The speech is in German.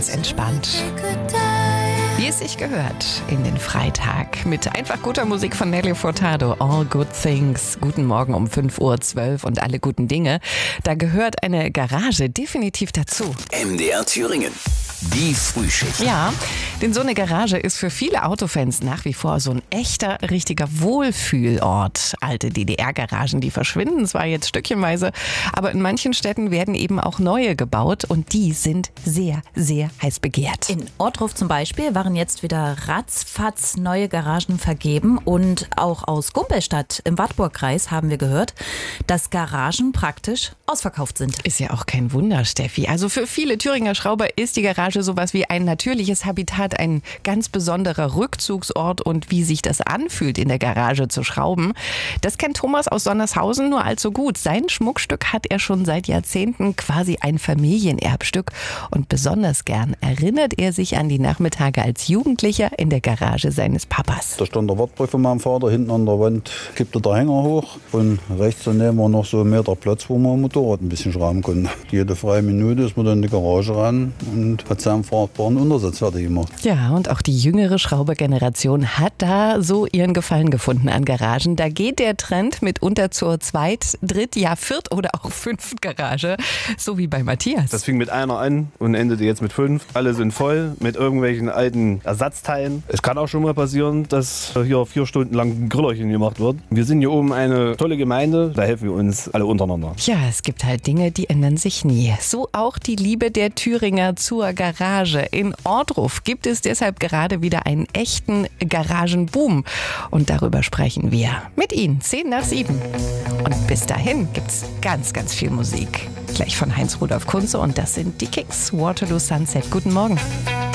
Entspannt. Wie es sich gehört in den Freitag mit einfach guter Musik von Nelly Furtado. All Good Things. Guten Morgen um 5:12 Uhr und alle guten Dinge. Da gehört eine Garage definitiv dazu. MDR Thüringen. Die Frühschicht. Ja, denn so eine Garage ist für viele Autofans nach wie vor so ein echter, richtiger Wohlfühlort. Alte DDR-Garagen, die verschwinden zwar jetzt stückchenweise, aber in manchen Städten werden eben auch neue gebaut und die sind sehr, sehr heiß begehrt. In Ortruf zum Beispiel waren jetzt wieder ratzfatz neue Garagen vergeben und auch aus Gumpelstadt im Wartburgkreis haben wir gehört, dass Garagen praktisch ausverkauft sind. Ist ja auch kein Wunder, Steffi. Also für viele Thüringer Schrauber ist die Garage sowas wie ein natürliches Habitat, ein ganz besonderer Rückzugsort und wie sich das anfühlt, in der Garage zu schrauben. Das kennt Thomas aus Sonnershausen nur allzu gut. Sein Schmuckstück hat er schon seit Jahrzehnten, quasi ein Familienerbstück. Und besonders gern erinnert er sich an die Nachmittage als Jugendlicher in der Garage seines Papas. Da stand der Wartburg von meinem Vater, hinten an der Wand kippte der Hänger hoch und rechts daneben war noch so 1 Meter Platz, wo man Motorrad ein bisschen schrauben konnte. Jede freie Minute ist man dann in die Garage ran und hat seinen fahrbaren Untersatz fertig gemacht. Ja, und auch die jüngere Schraubergeneration hat da so ihren Gefallen gefunden an Garagen. Da geht der Trend mitunter zur Zweit-, Dritt-, ja Viert- oder auch Fünft Garage, so wie bei Matthias. Das fing mit einer an und endete jetzt mit 5. Alle sind voll mit irgendwelchen alten Ersatzteilen. Es kann auch schon mal passieren, dass hier 4 Stunden lang ein Grillerchen gemacht wird. Wir sind hier oben eine tolle Gemeinde, da helfen wir uns alle untereinander. Ja, es gibt halt Dinge, die ändern sich nie. So auch die Liebe der Thüringer zur Garage. In Ortruf gibt es deshalb gerade wieder einen echten Garagenboom. Und darüber sprechen wir mit Ihnen, 7:10. Und bis dahin gibt's ganz, ganz viel Musik. Gleich von Heinz Rudolf Kunze und das sind die Kicks. Waterloo Sunset. Guten Morgen.